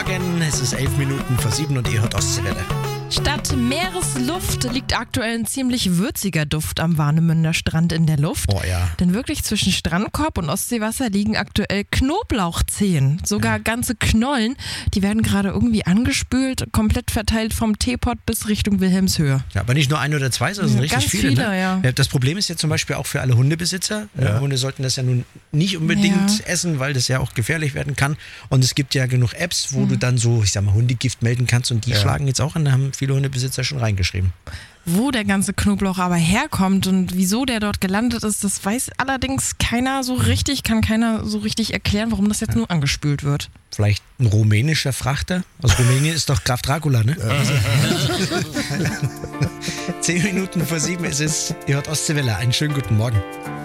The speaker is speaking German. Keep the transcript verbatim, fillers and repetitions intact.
Morgen. Es ist elf Minuten vor sieben und ihr hört Ostseewelle. Statt Meeresluft liegt aktuell ein ziemlich würziger Duft am Warnemünder Strand in der Luft. Oh ja. Denn wirklich zwischen Strandkorb und Ostseewasser liegen aktuell Knoblauchzehen. Sogar ja. ganze Knollen. Die werden gerade irgendwie angespült, komplett verteilt vom Teepot bis Richtung Wilhelmshöhe. Ja, aber nicht nur ein oder zwei, sondern ja, richtig ganz viele. viele ne? ja. Das Problem ist jetzt zum Beispiel auch für alle Hundebesitzer. Ja. Hunde sollten das ja nun nicht unbedingt ja. essen, weil das ja auch gefährlich werden kann. Und es gibt ja genug Apps, wo mhm. du dann so, ich sag mal, Hundegift melden kannst und die ja. schlagen jetzt auch an. Da haben viele Hundebesitzer schon reingeschrieben. Wo der ganze Knoblauch aber herkommt und wieso der dort gelandet ist, das weiß allerdings keiner so richtig, kann keiner so richtig erklären, warum das jetzt nur angespült wird. Vielleicht ein rumänischer Frachter? Aus Rumänien ist doch Graf Dracula, ne? Zehn Minuten vor sieben ist es. Ihr hört Ostseewelle. Einen schönen guten Morgen.